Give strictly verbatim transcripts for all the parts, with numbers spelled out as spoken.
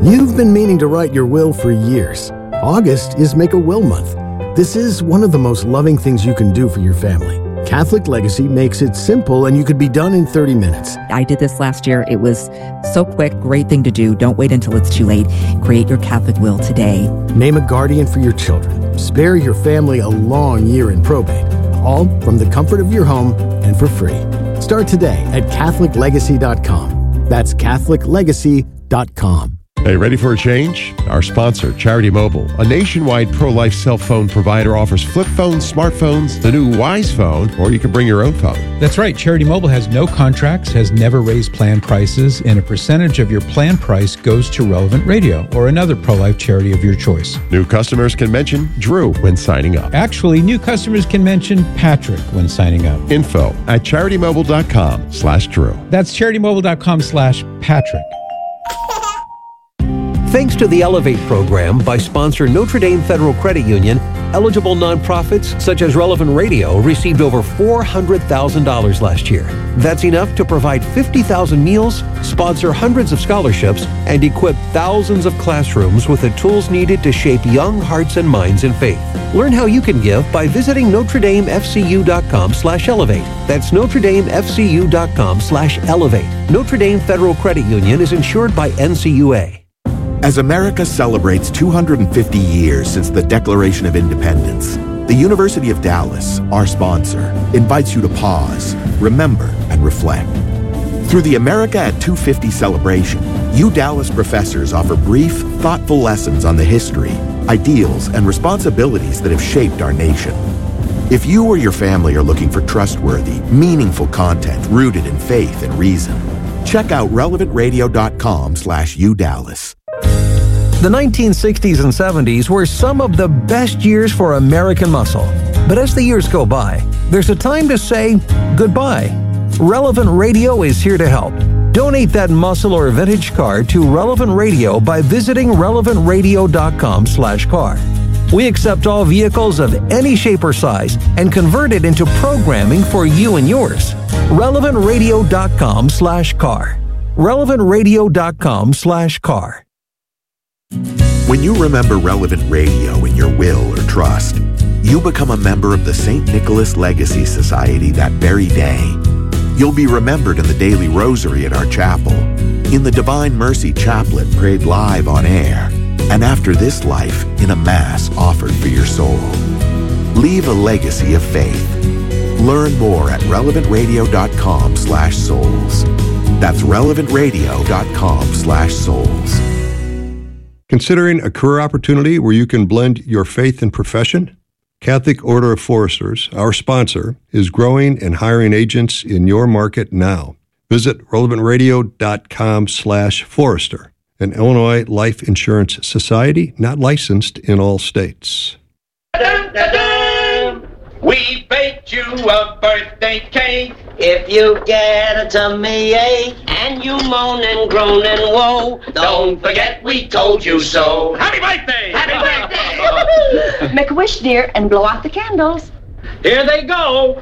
You've been meaning to write your will for years. August is Make a Will Month. This is one of the most loving things you can do for your family. Catholic Legacy makes it simple, and you could be done in thirty minutes. I did this last year. It was so quick, great thing to do. Don't wait until it's too late. Create your Catholic will today. Name a guardian for your children. Spare your family a long year in probate. All from the comfort of your home and for free. Start today at Catholic Legacy dot com. That's Catholic Legacy dot com. Hey, ready for a change? Our sponsor, Charity Mobile, a nationwide pro-life cell phone provider, offers flip phones, smartphones, the new Wise Phone, or you can bring your own phone. That's right. Charity Mobile has no contracts, has never raised plan prices, and a percentage of your plan price goes to Relevant Radio or another pro-life charity of your choice. New customers can mention Drew when signing up. Actually, new customers can mention Patrick when signing up. Info at CharityMobile.com slash Drew. That's CharityMobile.com slash Patrick. Thanks to the Elevate program by sponsor Notre Dame Federal Credit Union, eligible nonprofits such as Relevant Radio received over four hundred thousand dollars last year. That's enough to provide fifty thousand meals, sponsor hundreds of scholarships, and equip thousands of classrooms with the tools needed to shape young hearts and minds in faith. Learn how you can give by visiting NotreDameFCU.com slash Elevate. That's NotreDameFCU.com slash Elevate. Notre Dame Federal Credit Union is insured by N C U A. As America celebrates two hundred fifty years since the Declaration of Independence, the University of Dallas, our sponsor, invites you to pause, remember, and reflect. Through the America at two fifty celebration, U Dallas professors offer brief, thoughtful lessons on the history, ideals, and responsibilities that have shaped our nation. If you or your family are looking for trustworthy, meaningful content rooted in faith and reason, check out relevantradio.com slash UDallas. The nineteen sixties and seventies were some of the best years for American muscle. But as the years go by, there's a time to say goodbye. Relevant Radio is here to help. Donate that muscle or vintage car to Relevant Radio by visiting relevantradio.com slash car. We accept all vehicles of any shape or size and convert it into programming for you and yours. relevantradio.com slash car. relevantradio.com slash car. When you remember Relevant Radio in your will or trust, you become a member of the Saint Nicholas Legacy Society that very day. You'll be remembered in the daily rosary at our chapel, in the Divine Mercy Chaplet prayed live on air, and after this life in a Mass offered for your soul. Leave a legacy of faith. Learn more at relevantradio.com slash souls. That's relevantradio.com slash souls. Considering a career opportunity where you can blend your faith and profession? Catholic Order of Foresters, our sponsor, is growing and hiring agents in your market now. Visit relevantradio.com slash Forester, an Illinois life insurance society not licensed in all states. We baked you a birthday cake. If you get a tummy ache and you moan and groan and woe, Don't forget we told you so. Happy birthday! Happy birthday! Make a wish, dear, and blow out the candles. Here they go.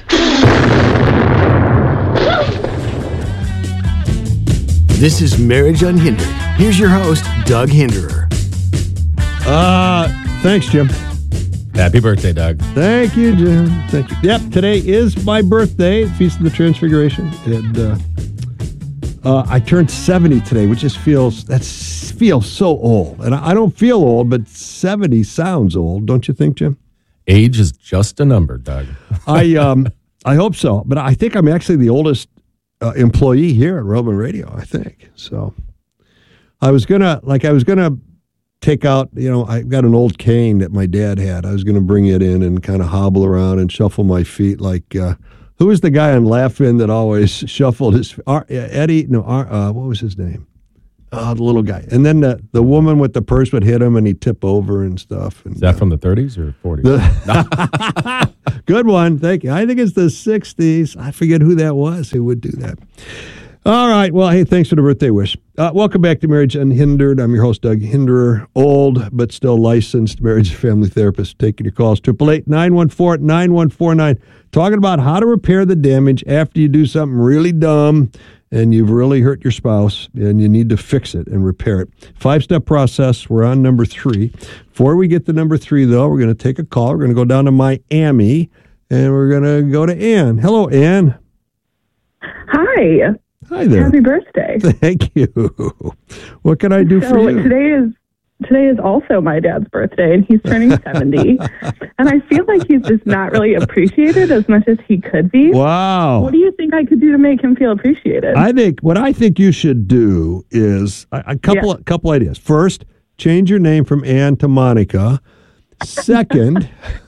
This is Marriage Unhindered. Here's your host, Doug Hinderer. Uh, thanks, Jim. Happy birthday, Doug. Thank you, Jim. Thank you. Yep, today is my birthday, Feast of the Transfiguration. And uh, uh, I turned seventy today, which just feels, that feels so old. And I, I don't feel old, but seventy sounds old, don't you think, Jim? Age is just a number, Doug. I um, I hope so. But I think I'm actually the oldest uh, employee here at Relevant Radio, I think. So I was going to, like, I was going to, take out, you know, I got an old cane that my dad had. I was going to bring it in and kind of hobble around and shuffle my feet like, uh, who was the guy on Laugh-In that always shuffled his, uh, Eddie, no, uh, what was his name? Oh, the little guy. And then the, the woman with the purse would hit him and he'd tip over and stuff. And, Is that uh, from the thirties or forties? The, good one. Thank you. I think it's the sixties. I forget who that was who would do that. All right. Well, hey, thanks for the birthday wish. Uh, welcome back to Marriage Unhindered. I'm your host, Doug Hinderer, old but still licensed marriage and family therapist. Taking your calls, eight eight eight, nine one four, nine one four nine. Talking about how to repair the damage after you do something really dumb and you've really hurt your spouse, and you need to fix it and repair it. Five-step process. We're on number three. Before we get to number three, though, we're going to take a call. We're going to go down to Miami, and we're going to go to Ann. Hello, Ann. Hi. Hi there. Happy birthday. Thank you. What can I do so for you? Today is today is also my dad's birthday, and he's turning seventy. And I feel like he's just not really appreciated as much as he could be. Wow. What do you think I could do to make him feel appreciated? I think what I think you should do is a, a couple Yeah. a couple ideas. First, change your name from Ann to Monica. Second,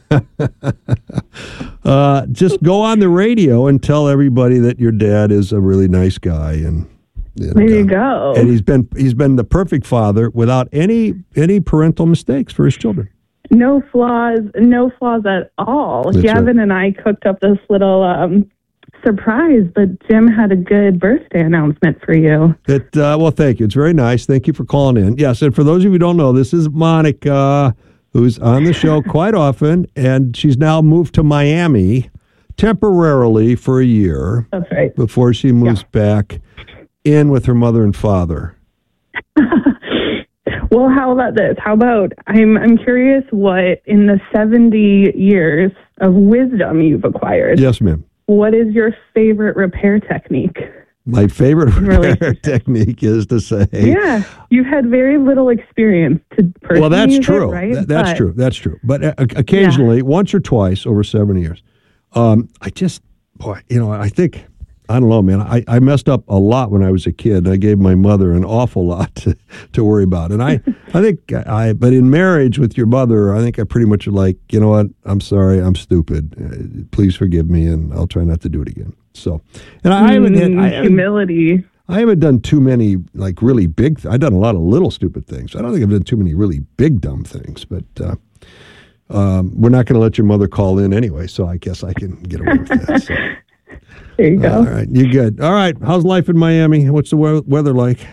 uh, just go on the radio and tell everybody that your dad is a really nice guy, and, and there you uh, go. and he's been he's been the perfect father without any any parental mistakes for his children. No flaws, no flaws at all. That's Gavin and I cooked up this little um, surprise, but Jim had a good birthday announcement for you. That uh, well, thank you. It's very nice. Thank you for calling in. Yes, and for those of you who don't know, this is Monica, who's on the show quite often, and she's now moved to Miami temporarily for a year. That's right. Before she moves back in with her mother and father. Well, how about this? How about I'm I'm curious what in the seventy years of wisdom you've acquired. Yes, ma'am. What is your favorite repair technique? My favorite repair Relationship. technique is to say, Yeah, you've had very little experience to personally well, that's use it, true. right? Th- that's But- true. That's true. But uh, occasionally, once or twice over seventy years, um, I just, boy, you know, I think, I don't know, man. I, I messed up a lot when I was a kid. I gave my mother an awful lot to, to worry about. And I, I think I, but in marriage with your mother, I think I pretty much like, you know what? I'm sorry. I'm stupid. Uh, please forgive me, and I'll try not to do it again. So, and I, I haven't had, I haven't, humility. I haven't done too many like really big. Th- I've done a lot of little stupid things. I don't think I've done too many really big dumb things. But uh, um, we're not going to let your mother call in anyway, so I guess I can get away with that. So. There you go. All right, you good. All right, how's life in Miami? What's the we- weather like?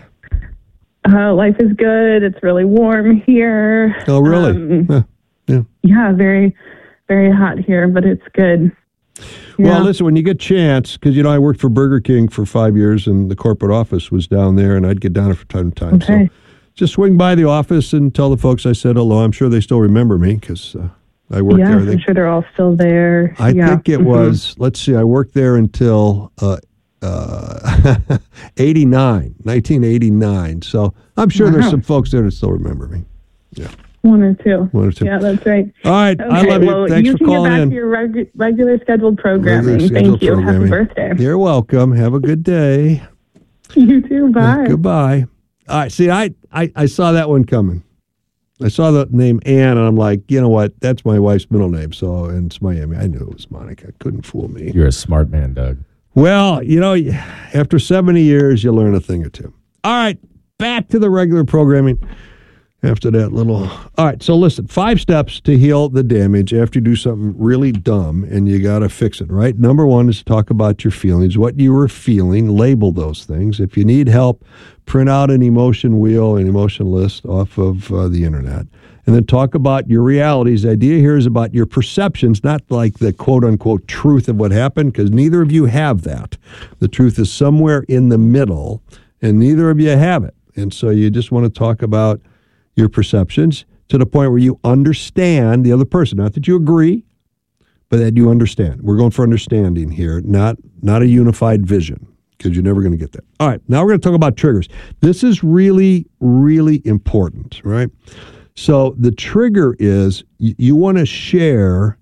Uh, life is good. It's really warm here. Oh, really? Um, Huh. Yeah. Yeah, very, very hot here, but it's good. Well, Yeah. listen, when you get a chance, because, you know, I worked for Burger King for five years, and the corporate office was down there, and I'd get down there from time to time. Okay. So just swing by the office and tell the folks I said hello. I'm sure they still remember me, because uh, I worked Yeah, there. I I'm think, sure they're all still there. I yeah. think it Mhm. was, let's see, I worked there until uh, uh, eighty-nine, nineteen eighty-nine. So I'm sure there's Wow. some folks there that still remember me. One or two. One or two. Yeah, that's right. All right, I Okay, love you. well, Thanks you for can calling get back in. to your regu- regular scheduled programming. Regular Thank scheduled you. programming. Happy birthday. You're welcome. Have a good day. You too. Bye. Goodbye. All right. See, I, I, I saw that one coming. I saw the name Ann, and I'm like, you know what? That's my wife's middle name. So, and it's Miami. I knew it was Monica. Couldn't fool me. You're a smart man, Doug. Well, you know, after seventy years, you learn a thing or two. All right. Back to the regular programming. After that little. All right. So listen, five steps to heal the damage after you do something really dumb and you got to fix it, right? Number one is to talk about your feelings, what you were feeling, label those things. If you need help, print out an emotion wheel, an emotion list off of uh, the internet. And then talk about your realities. The idea here is about your perceptions, not like the quote unquote truth of what happened, because neither of you have that. The truth is somewhere in the middle, and neither of you have it. And so you just want to talk about your perceptions to the point where you understand the other person. Not that you agree, but that you understand. We're going for understanding here, not not a unified vision, because you're never going to get that. All right, now we're going to talk about triggers. This is really, really important, right? So the trigger is you, you want to share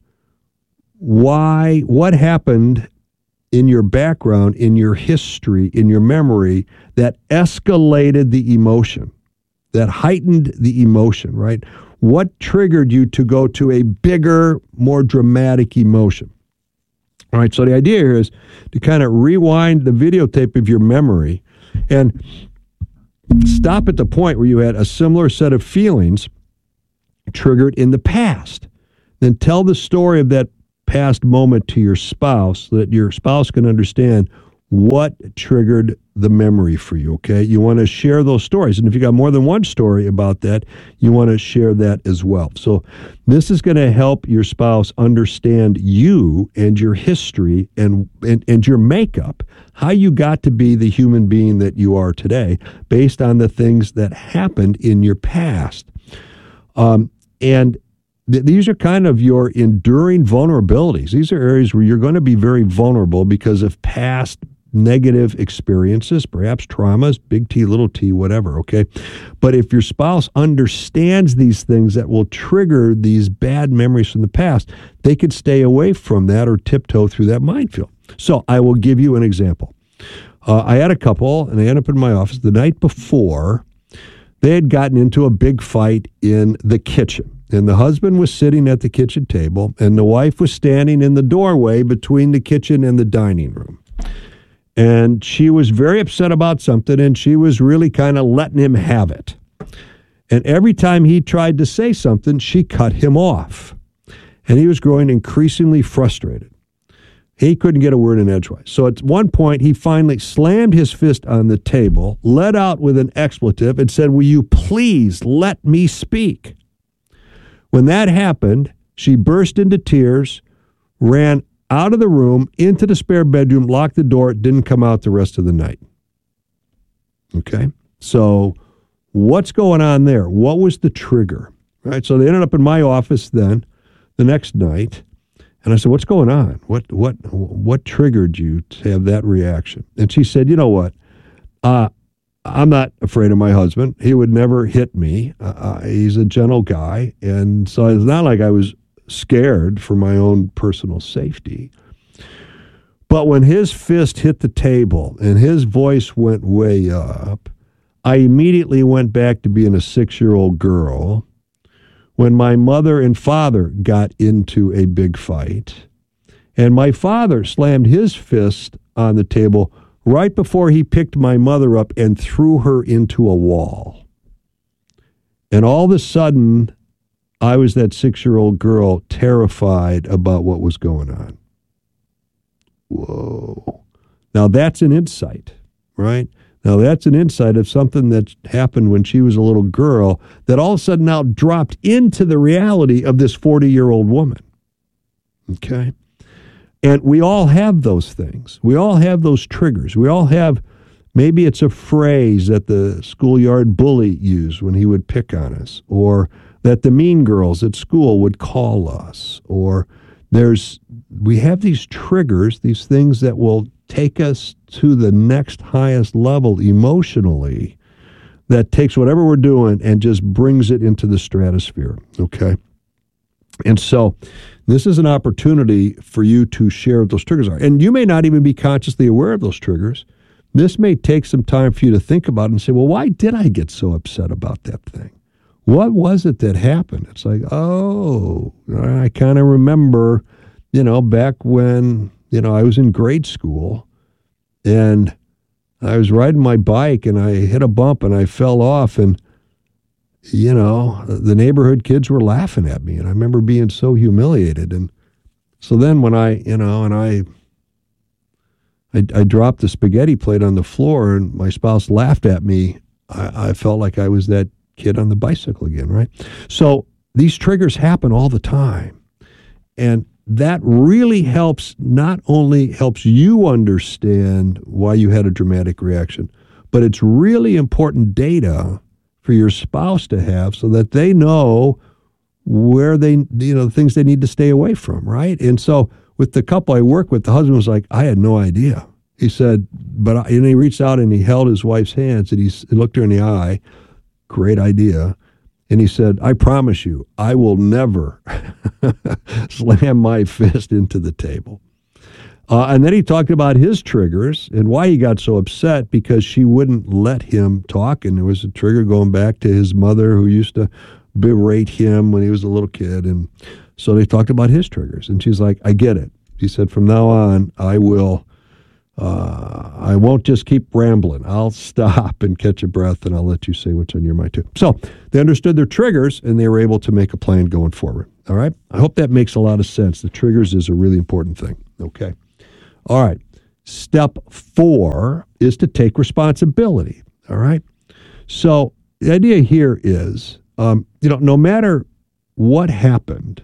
why, what happened in your background, in your history, in your memory that escalated the emotion, that heightened the emotion, right? What triggered you to go to a bigger, more dramatic emotion? All right, so the idea here is to kind of rewind the videotape of your memory and stop at the point where you had a similar set of feelings triggered in the past. Then tell the story of that past moment to your spouse so that your spouse can understand what triggered the memory for you, okay? You want to share those stories. And if you got more than one story about that, you want to share that as well. So this is going to help your spouse understand you and your history and, and, and your makeup, how you got to be the human being that you are today based on the things that happened in your past. Um, and th- these are kind of your enduring vulnerabilities. These are areas where you're going to be very vulnerable because of past negative experiences, perhaps traumas, big T, little t, whatever, okay? But if your spouse understands these things that will trigger these bad memories from the past, they could stay away from that or tiptoe through that minefield. So I will give you an example. Uh, I had a couple, and they ended up in my office the night before. They had gotten into a big fight in the kitchen. And the husband was sitting at the kitchen table, and the wife was standing in the doorway between the kitchen and the dining room. And she was very upset about something, and she was really kind of letting him have it. And every time he tried to say something, she cut him off. And he was growing increasingly frustrated. He couldn't get a word in edgewise. So at one point, he finally slammed his fist on the table, let out with an expletive, and said, "Will you please let me speak?" When that happened, she burst into tears, ran out of the room, into the spare bedroom, locked the door, didn't come out the rest of the night. Okay? So what's going on there? What was the trigger? Right? So they ended up in my office then the next night, and I said, "What's going on? What what what triggered you to have that reaction?" And she said, "You know what? Uh, I'm not afraid of my husband. He would never hit me. Uh, he's a gentle guy, and so it's not like I was scared for my own personal safety. But when his fist hit the table and his voice went way up, I immediately went back to being a six-year-old girl. When my mother and father got into a big fight, and my father slammed his fist on the table right before he picked my mother up and threw her into a wall. And all of a sudden, I was that six-year-old girl terrified about what was going on. Whoa. Now that's an insight, right? Now that's an insight of something that happened when she was a little girl that all of a sudden now dropped into the reality of this forty-year-old woman. Okay? And we all have those things. We all have those triggers. We all have, maybe it's a phrase that the schoolyard bully used when he would pick on us, or that the mean girls at school would call us, or there's, we have these triggers, these things that will take us to the next highest level emotionally, that takes whatever we're doing and just brings it into the stratosphere, okay? And so this is an opportunity for you to share what those triggers are. And you may not even be consciously aware of those triggers. This may take some time for you to think about it and say, well, why did I get so upset about that thing? What was it that happened? It's like, oh, I kind of remember, you know, back when, you know, I was in grade school and I was riding my bike and I hit a bump and I fell off, and, you know, the neighborhood kids were laughing at me, and I remember being so humiliated. And so then when I, you know, and I, I, I dropped the spaghetti plate on the floor and my spouse laughed at me, I, I felt like I was that kid on the bicycle again, right? So these triggers happen all the time. And that really helps, not only helps you understand why you had a dramatic reaction, but it's really important data for your spouse to have so that they know where they, you know, the things they need to stay away from, right? And so with the couple I work with, the husband was like, I had no idea. He said, but I, and he reached out and he held his wife's hands and he, he looked her in the eye. Great idea. And he said, I promise you, I will never slam my fist into the table. Uh, and then he talked about his triggers and why he got so upset, because she wouldn't let him talk. And there was a trigger going back to his mother, who used to berate him when he was a little kid. And so they talked about his triggers. And she's like, I get it. She said, from now on, I will Uh, I won't just keep rambling. I'll stop and catch a breath, and I'll let you say what's on your mind, too. So they understood their triggers, and they were able to make a plan going forward. All right? I hope that makes a lot of sense. The triggers is a really important thing. Okay? All right. Step four is to take responsibility. All right. So the idea here is, um, you know, no matter what happened,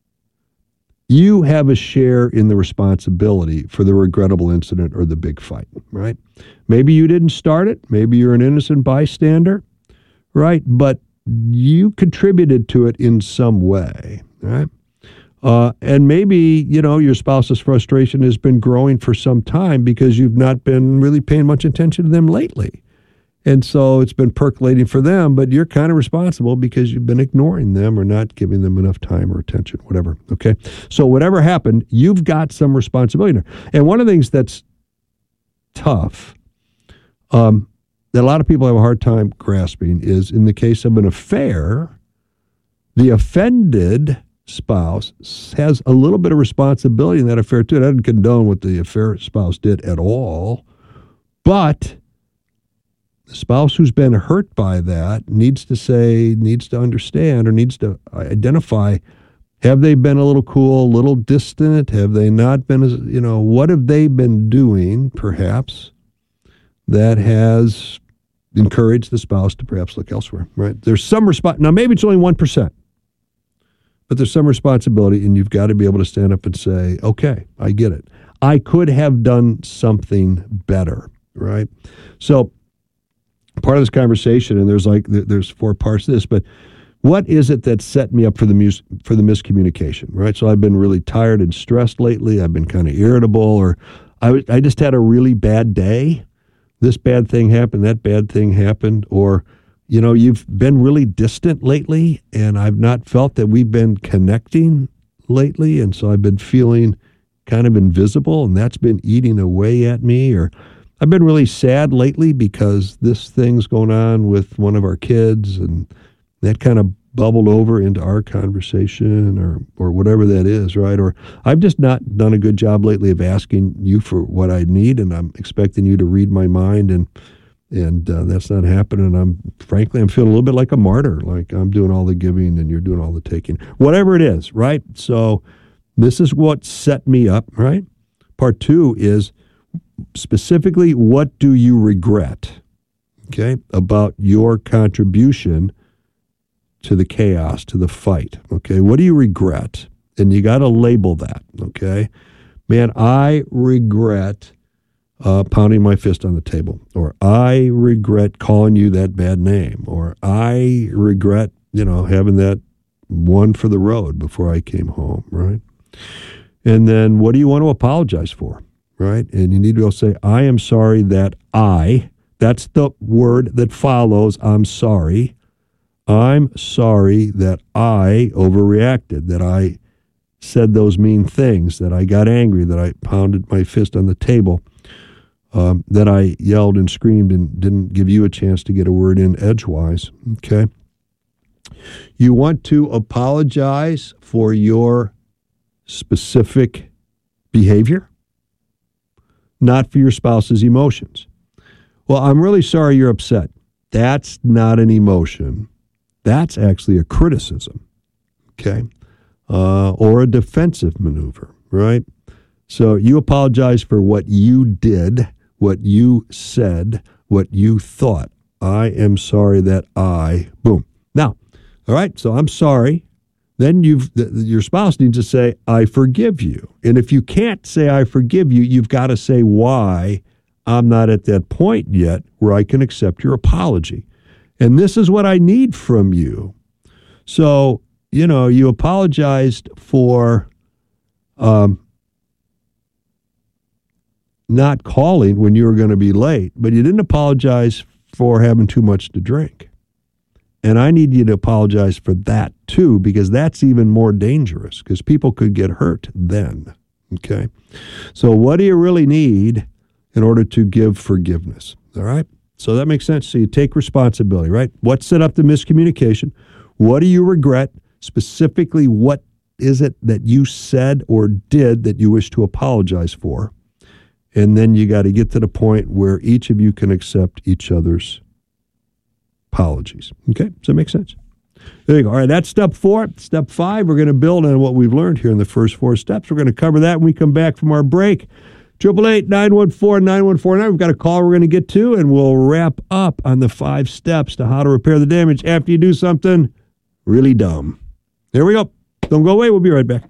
you have a share in the responsibility for the regrettable incident or the big fight, right? Maybe you didn't start it. Maybe you're an innocent bystander, right? But you contributed to it in some way, right? Uh, and maybe, you know, your spouse's frustration has been growing for some time because you've not been really paying much attention to them lately. And so it's been percolating for them, but you're kind of responsible because you've been ignoring them or not giving them enough time or attention, whatever. Okay. So whatever happened, you've got some responsibility. And one of the things that's tough, um, that a lot of people have a hard time grasping is in the case of an affair, the offended spouse has a little bit of responsibility in that affair too. It doesn't condone what the affair spouse did at all, but the spouse who's been hurt by that needs to say, needs to understand, or needs to identify, have they been a little cool, a little distant? Have they not been, as you know, what have they been doing, perhaps, that has encouraged the spouse to perhaps look elsewhere, right? There's some response. Now, maybe it's only one percent, but there's some responsibility, and you've got to be able to stand up and say, okay, I get it. I could have done something better, right? So, part of this conversation, and there's like there's four parts to this, but what is it that set me up for the mus- for the miscommunication, right? So I've been really tired and stressed lately. I've been kind of irritable, or I, w- I just had a really bad day. This bad thing happened, that bad thing happened, or, you know, you've been really distant lately, and I've not felt that we've been connecting lately, and so I've been feeling kind of invisible, and that's been eating away at me, or I've been really sad lately because this thing's going on with one of our kids, and that kind of bubbled over into our conversation, or or whatever that is, right? Or I've just not done a good job lately of asking you for what I need, and I'm expecting you to read my mind, and and uh, that's not happening. I'm frankly, I'm feeling a little bit like a martyr, like I'm doing all the giving and you're doing all the taking, whatever it is, right? So this is what set me up, right? Part two is, specifically, what do you regret, okay, about your contribution to the chaos, to the fight, okay? What do you regret? And you got to label that, okay? Man, I regret uh, pounding my fist on the table, or I regret calling you that bad name, or I regret, you know, having that one for the road before I came home, right? And then what do you want to apologize for? Right? And you need to be able to say, I am sorry that I, that's the word that follows, I'm sorry. I'm sorry that I overreacted, that I said those mean things, that I got angry, that I pounded my fist on the table, um, that I yelled and screamed and didn't give you a chance to get a word in edgewise. Okay? You want to apologize for your specific behavior, not for your spouse's emotions. Well, I'm really sorry you're upset. That's not an emotion. That's actually a criticism, okay? Uh, or a defensive maneuver, right? So you apologize for what you did, what you said, what you thought. I am sorry that I, boom. Now, all right, so I'm sorry. Then you've the, your spouse needs to say, I forgive you. And if you can't say, I forgive you, you've got to say why I'm not at that point yet where I can accept your apology. And this is what I need from you. So, you know, you apologized for um, not calling when you were going to be late, but you didn't apologize for having too much to drink. And I need you to apologize for that too, because that's even more dangerous, because people could get hurt then. Okay? So what do you really need in order to give forgiveness? All right? So that makes sense. So you take responsibility, right? What set up the miscommunication? What do you regret? Specifically, what is it that you said or did that you wish to apologize for? And then you got to get to the point where each of you can accept each other's apologies. Okay? Does that make sense? There you go. All right, that's step four. Step five, we're going to build on what we've learned here in the first four steps. We're going to cover that when we come back from our break. eight eight eight, nine one four, nine one four nine. We've got a call we're going to get to, and we'll wrap up on the five steps to how to repair the damage after you do something really dumb. Here we go. Don't go away. We'll be right back.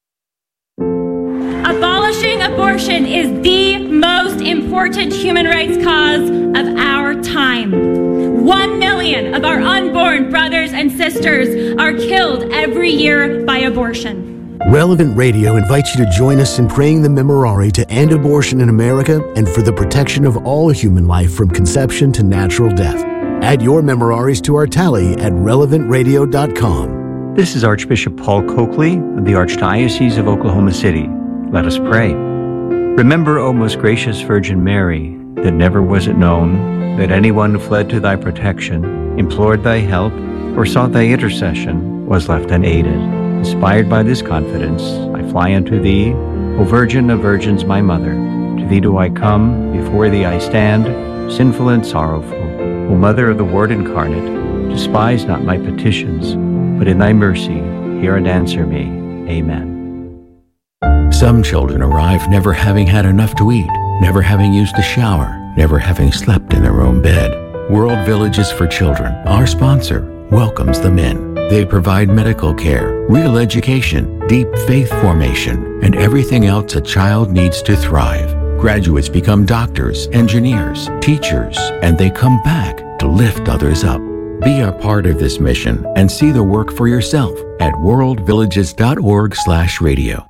Abolishing abortion is the most important human rights cause of our time. One million of our unborn brothers and sisters are killed every year by abortion. Relevant Radio invites you to join us in praying the Memorare to end abortion in America and for the protection of all human life from conception to natural death. Add your Memoraries to our tally at relevant radio dot com. This is Archbishop Paul Coakley of the Archdiocese of Oklahoma City. Let us pray. Remember, O most gracious Virgin Mary, that never was it known that anyone who fled to thy protection, implored thy help, or sought thy intercession was left unaided. Inspired by this confidence, I fly unto thee, O Virgin of Virgins, my Mother. To thee do I come, before thee I stand, sinful and sorrowful. O Mother of the Word incarnate, despise not my petitions, but in thy mercy hear and answer me. Amen. Some children arrive never having had enough to eat, never having used a shower, never having slept in their own bed. World Villages for Children, our sponsor, welcomes them in. They provide medical care, real education, deep faith formation, and everything else a child needs to thrive. Graduates become doctors, engineers, teachers, and they come back to lift others up. Be a part of this mission and see the work for yourself at world villages dot org slash radio.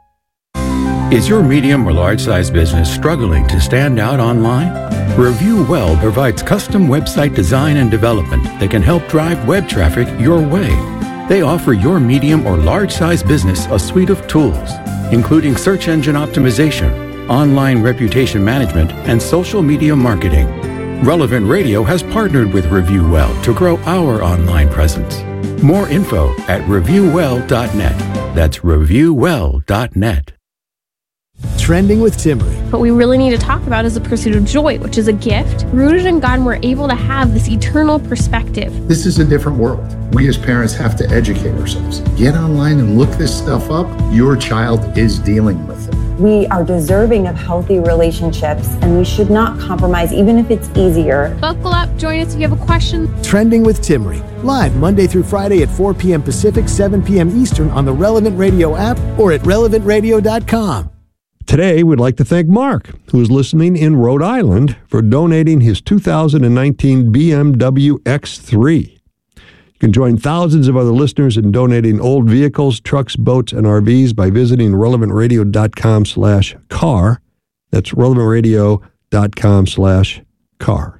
Is your medium or large-size business struggling to stand out online? Review Well provides custom website design and development that can help drive web traffic your way. They offer your medium or large-size business a suite of tools, including search engine optimization, online reputation management, and social media marketing. Relevant Radio has partnered with Review Well to grow our online presence. More info at review well dot net. That's review well dot net. Trending with Timmery. What we really need to talk about is the pursuit of joy, which is a gift. Rooted in God, we're able to have this eternal perspective. This is a different world. We as parents have to educate ourselves. Get online and look this stuff up. Your child is dealing with it. We are deserving of healthy relationships, and we should not compromise, even if it's easier. Buckle up. Join us if you have a question. Trending with Timmery. Live Monday through Friday at four p.m. Pacific, seven p.m. Eastern on the Relevant Radio app or at relevant radio dot com. Today, we'd like to thank Mark, who is listening in Rhode Island, for donating his two thousand nineteen B M W X three. You can join thousands of other listeners in donating old vehicles, trucks, boats, and R Vs by visiting relevant radio dot com slash car. That's relevant radio dot com slash car.